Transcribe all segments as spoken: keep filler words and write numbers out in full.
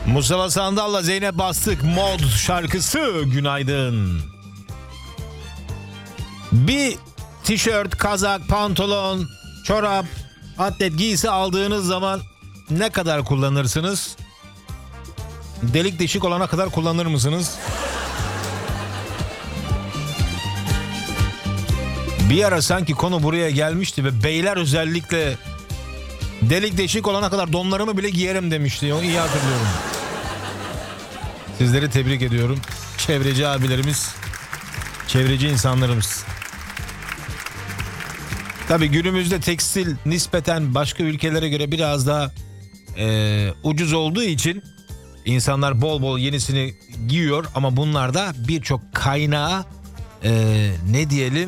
Mustafa Sandal'la Zeynep Bastık Mod şarkısı. Günaydın. Bir tişört, kazak, pantolon, çorap, atlet giysi aldığınız zaman ne kadar kullanırsınız? Delik deşik olana kadar kullanır mısınız? Bir ara sanki konu buraya gelmişti ve beyler özellikle delik deşik olana kadar donlarımı bile giyerim demişti. Onu iyi hatırlıyorum. Sizleri tebrik ediyorum. Çevreci abilerimiz, çevreci insanlarımız. Tabii günümüzde tekstil nispeten başka ülkelere göre biraz daha e, ucuz olduğu için insanlar bol bol yenisini giyiyor. Ama bunlarda birçok kaynağı e, ne diyelim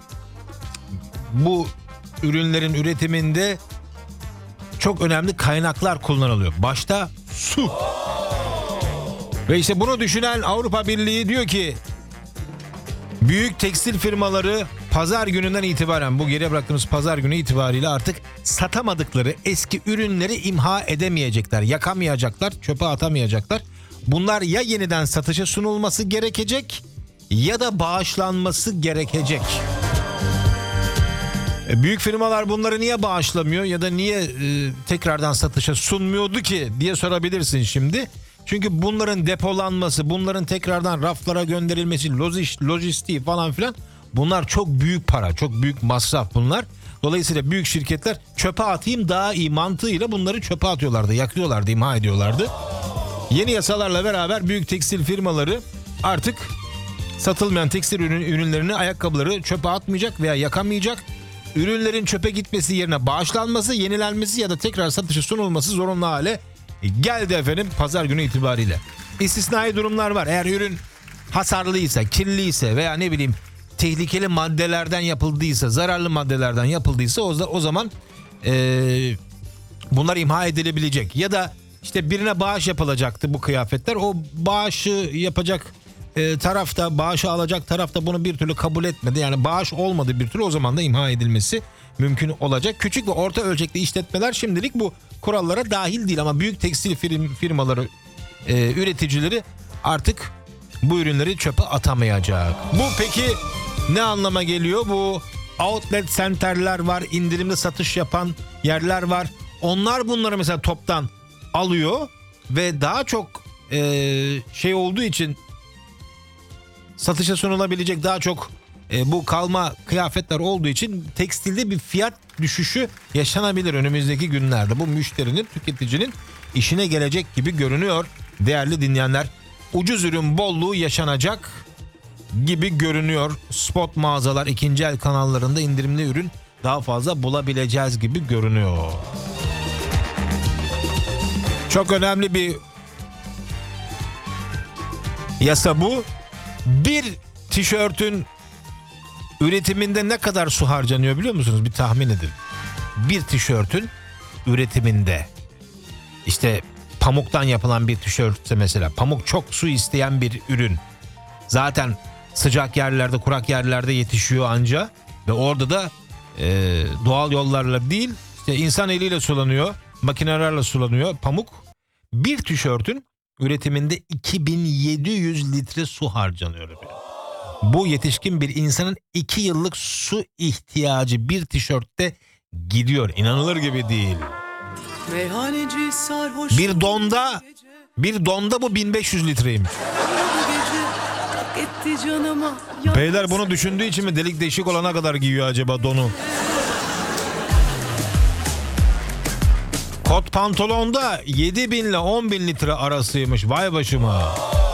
bu ürünlerin üretiminde çok önemli kaynaklar kullanılıyor. Başta su. Ve işte bunu düşünen Avrupa Birliği diyor ki büyük tekstil firmaları pazar gününden itibaren, bu geriye bıraktığımız pazar günü itibariyle artık satamadıkları eski ürünleri imha edemeyecekler, yakamayacaklar, çöpe atamayacaklar. Bunlar ya yeniden satışa sunulması gerekecek ya da bağışlanması gerekecek. Büyük firmalar bunları niye bağışlamıyor ya da niye e, tekrardan satışa sunmuyordu ki diye sorabilirsin şimdi. Çünkü bunların depolanması, bunların tekrardan raflara gönderilmesi, lojistiği falan filan, bunlar çok büyük para, çok büyük masraf bunlar. Dolayısıyla büyük şirketler çöpe atayım daha iyi mantığıyla bunları çöpe atıyorlardı, yakıyorlardı, imha ediyorlardı. Yeni yasalarla beraber büyük tekstil firmaları artık satılmayan tekstil ürünlerini, ayakkabıları çöpe atmayacak veya yakamayacak. Ürünlerin çöpe gitmesi yerine bağışlanması, yenilenmesi ya da tekrar satışa sunulması zorunlu hale geldi efendim pazar günü itibariyle. İstisnai durumlar var. Eğer ürün hasarlıysa, kirliyse veya ne bileyim tehlikeli maddelerden yapıldıysa, zararlı maddelerden yapıldıysa o, o zaman ee, bunlar imha edilebilecek. Ya da işte birine bağış yapılacaktı bu kıyafetler. O bağışı yapacak e, tarafta, bağışı alacak tarafta bunu bir türlü kabul etmedi. Yani bağış olmadı bir türlü, o zaman da imha edilmesi mümkün olacak. Küçük ve orta ölçekli işletmeler şimdilik bu kurallara dahil değil ama büyük tekstil firm, firmaları, e, üreticileri artık bu ürünleri çöpe atamayacak. Bu peki ne anlama geliyor? Bu outlet center'ler var, indirimli satış yapan yerler var. Onlar bunları mesela toptan alıyor ve daha çok e, şey olduğu için, satışa sunulabilecek daha çok e, bu kalma kıyafetler olduğu için tekstilde bir fiyat düşüşü yaşanabilir önümüzdeki günlerde. Bu müşterinin, tüketicinin işine gelecek gibi görünüyor değerli dinleyenler. Ucuz ürün bolluğu yaşanacak gibi görünüyor. Spot mağazalar, ikinci el kanallarında indirimli ürün daha fazla bulabileceğiz gibi görünüyor. Çok önemli bir yasa bu. Bir tişörtün üretiminde ne kadar su harcanıyor biliyor musunuz? Bir tahmin edin. Bir tişörtün üretiminde, işte pamuktan yapılan bir tişörtse mesela, pamuk çok su isteyen bir ürün. Zaten sıcak yerlerde, kurak yerlerde yetişiyor anca ve orada da e, doğal yollarla değil, işte insan eliyle sulanıyor, makinelerle sulanıyor pamuk. Bir tişörtün üretiminde iki bin yedi yüz litre su harcanıyor. Bu yetişkin bir insanın iki yıllık su ihtiyacı bir tişörtte gidiyor. İnanılır gibi değil. Bir donda bir donda bu bin beş yüz litreymiş. Beyler bunu düşündüğü için mi delik deşik olana kadar giyiyor acaba donu? Kot pantolonda yedi bin ile on bin litre arasıymış. Vay başıma.